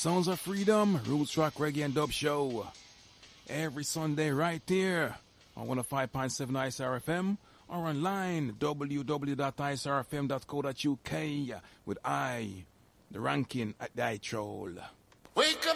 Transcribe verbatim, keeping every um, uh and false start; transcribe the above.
Sounds of Freedom, Roots Rock Reggae and Dub Show. Every Sunday right here on one oh five point seven I C R F M or online w w w dot i c r f m dot co dot u k with I, the ranking at the I Troll. Wake up!